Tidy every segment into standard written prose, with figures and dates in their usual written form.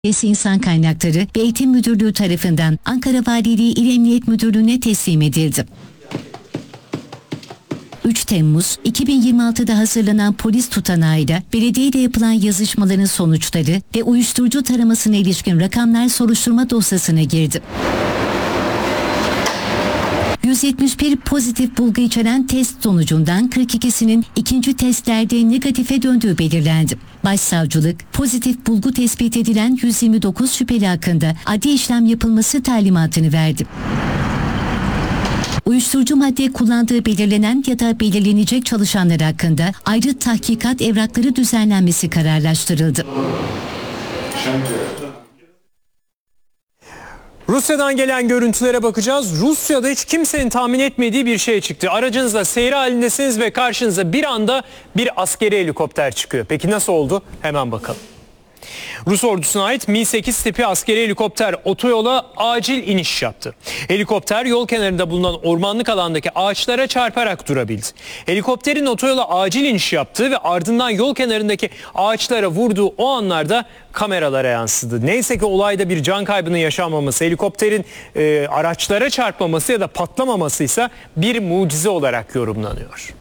İnsan Kaynakları ve Eğitim Müdürlüğü tarafından Ankara Valiliği İl Emniyet Müdürlüğü'ne teslim edildi. 3 Temmuz 2026'da hazırlanan polis tutanağıyla belediyeyle yapılan yazışmaların sonuçları ve uyuşturucu taramasına ilişkin rakamlar soruşturma dosyasına girdi. 171 pozitif bulgu içeren test sonucundan 42'sinin ikinci testlerde negatife döndüğü belirlendi. Başsavcılık, pozitif bulgu tespit edilen 129 şüpheli hakkında adli işlem yapılması talimatını verdi. Uyuşturucu madde kullandığı belirlenen ya da belirlenecek çalışanlar hakkında ayrı tahkikat evrakları düzenlenmesi kararlaştırıldı. Rusya'dan gelen görüntülere bakacağız. Rusya'da hiç kimsenin tahmin etmediği bir şey çıktı. Aracınızda seyir halindesiniz ve karşınıza bir anda bir askeri helikopter çıkıyor. Peki nasıl oldu? Hemen bakalım. Rus ordusuna ait Mi-8 tipi askeri helikopter otoyola acil iniş yaptı. Helikopter yol kenarında bulunan ormanlık alandaki ağaçlara çarparak durabildi. Helikopterin otoyola acil iniş yaptığı ve ardından yol kenarındaki ağaçlara vurduğu o anlarda kameralara yansıdı. Neyse ki olayda bir can kaybının yaşanmaması, helikopterin araçlara çarpmaması ya da patlamaması ise bir mucize olarak yorumlanıyor.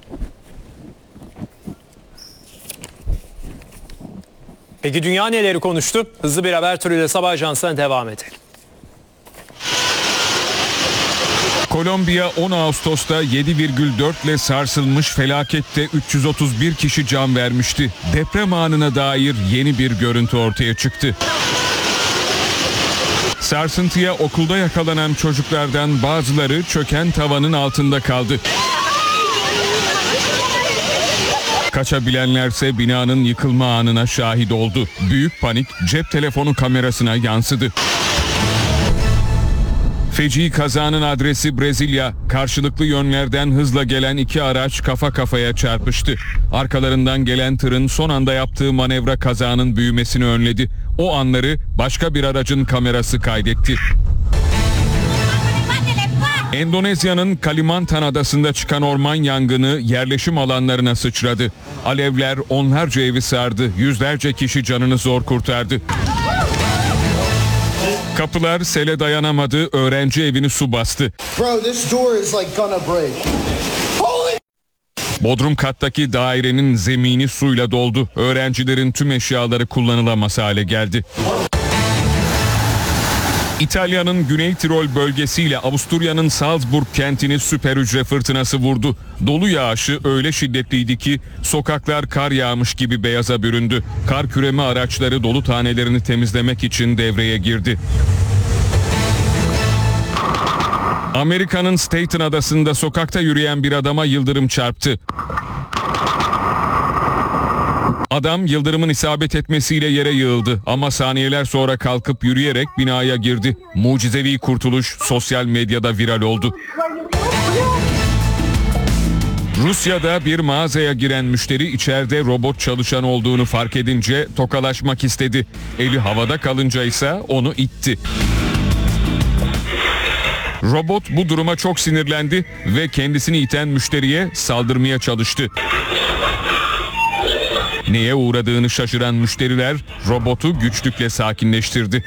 Peki dünya neleri konuştu? Hızlı bir haber turuyla sabah ajansına devam edelim. Kolombiya 10 Ağustos'ta 7,4 ile sarsılmış felakette 331 kişi can vermişti. Deprem anına dair yeni bir görüntü ortaya çıktı. Sarsıntıya okulda yakalanan çocuklardan bazıları çöken tavanın altında kaldı. Kaçabilenlerse binanın yıkılma anına şahit oldu. Büyük panik cep telefonu kamerasına yansıdı. Feci kazanın adresi Brezilya. Karşılıklı yönlerden hızla gelen iki araç kafa kafaya çarpıştı. Arkalarından gelen tırın son anda yaptığı manevra kazanın büyümesini önledi. O anları başka bir aracın kamerası kaydetti. Endonezya'nın Kalimantan adasında çıkan orman yangını yerleşim alanlarına sıçradı. Alevler onlarca evi sardı. Yüzlerce kişi canını zor kurtardı. Kapılar sele dayanamadı. Öğrenci evini su bastı. Bodrum kattaki dairenin zemini suyla doldu. Öğrencilerin tüm eşyaları kullanılamaz hale geldi. İtalya'nın Güney Tirol bölgesiyle Avusturya'nın Salzburg kentini süper hücre fırtınası vurdu. Dolu yağışı öyle şiddetliydi ki sokaklar kar yağmış gibi beyaza büründü. Kar küreme araçları dolu tanelerini temizlemek için devreye girdi. Amerika'nın Staten adasında sokakta yürüyen bir adama yıldırım çarptı. Adam yıldırımın isabet etmesiyle yere yığıldı ama saniyeler sonra kalkıp yürüyerek binaya girdi. Mucizevi kurtuluş sosyal medyada viral oldu. Rusya'da bir mağazaya giren müşteri içeride robot çalışan olduğunu fark edince tokalaşmak istedi. Eli havada kalınca ise onu itti. Robot bu duruma çok sinirlendi ve kendisini iten müşteriye saldırmaya çalıştı. Neye uğradığını şaşıran müşteriler robotu güçlükle sakinleştirdi.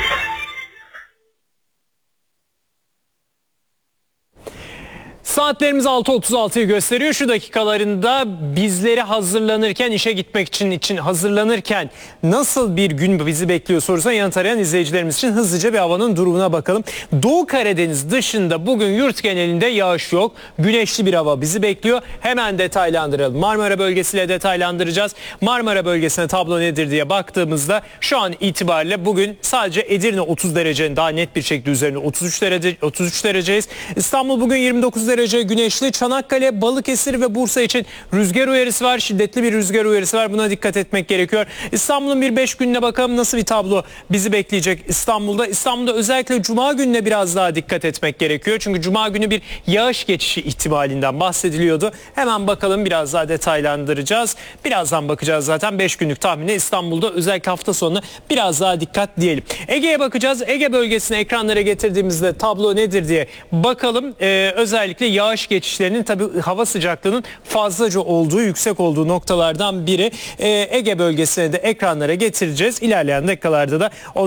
Saatlerimiz 6.36'yı gösteriyor. Şu dakikalarında bizleri hazırlanırken, işe gitmek için hazırlanırken nasıl bir gün bizi bekliyor sorusuna yanıt arayan izleyicilerimiz için hızlıca bir havanın durumuna bakalım. Doğu Karadeniz dışında bugün yurt genelinde yağış yok. Güneşli bir hava bizi bekliyor. Hemen detaylandıralım. Marmara bölgesiyle detaylandıracağız. Marmara bölgesine tablo nedir diye baktığımızda şu an itibariyle bugün sadece Edirne 30 derecenin daha net bir şekilde üzerinde 33 dereceyiz. İstanbul bugün 29 derece güneşli. Çanakkale, Balıkesir ve Bursa için rüzgar uyarısı var. Şiddetli bir rüzgar uyarısı var. Buna dikkat etmek gerekiyor. İstanbul'un bir 5 gününe bakalım nasıl bir tablo bizi bekleyecek İstanbul'da. İstanbul'da özellikle Cuma gününe biraz daha dikkat etmek gerekiyor. Çünkü Cuma günü bir yağış geçişi ihtimalinden bahsediliyordu. Hemen bakalım, biraz daha detaylandıracağız. Birazdan bakacağız zaten 5 günlük tahmine İstanbul'da özellikle hafta sonu biraz daha dikkat diyelim. Ege'ye bakacağız. Ege bölgesine ekranlara getirdiğimizde tablo nedir diye bakalım. Özellikle yağış geçişlerinin tabii hava sıcaklığının fazlaca olduğu, yüksek olduğu noktalardan biri. Ege bölgesine de ekranlara getireceğiz. İlerleyen dakikalarda da